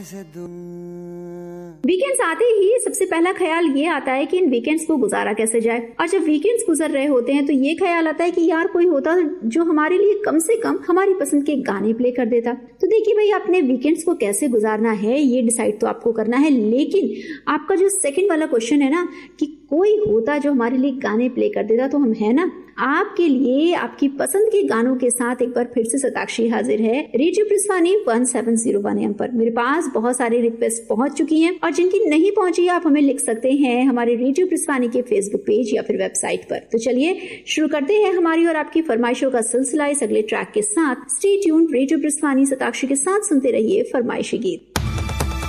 Weekends आते ही सबसे पहला ख्याल ये आता है कि इन वीकेंड्स को गुजारा कैसे जाए। और जब वीकेंड्स गुजर रहे होते हैं तो ये ख्याल आता है कि यार कोई होता जो हमारे लिए कम से कम हमारी पसंद के गाने प्ले कर देता। तो देखिए भाई, अपने वीकेंड्स को कैसे गुजारना है ये डिसाइड तो आपको करना है, लेकिन आपका जो सेकंड वाला क्वेश्चन है ना कि कोई होता जो हमारे लिए गाने प्ले कर देता, तो हम है ना आपके लिए आपकी पसंद के गानों के साथ एक बार फिर से सताक्षी हाजिर है रेडियो प्रस्थानी 1701 AM पर। मेरे पास बहुत सारी रिक्वेस्ट पहुंच चुकी हैं और जिनकी नहीं पहुंची आप हमें लिख सकते हैं हमारे रेडियो प्रस्थानी के फेसबुक पेज या फिर वेबसाइट पर। तो चलिए शुरू करते हैं हमारी और आपकी फरमाइशों का सिलसिला इस अगले ट्रैक के साथ। स्टे ट्यून्ड, रेडियो प्रस्थानी सताक्षी के साथ सुनते रहिए फरमाइशी गीत।